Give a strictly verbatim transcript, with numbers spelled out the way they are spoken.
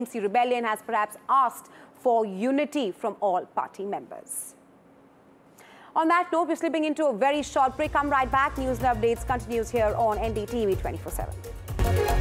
rebellion has perhaps asked for unity from all party members. On that note, we're slipping into a very short break. Come right back. News and updates continues here on N D T V twenty-four seven.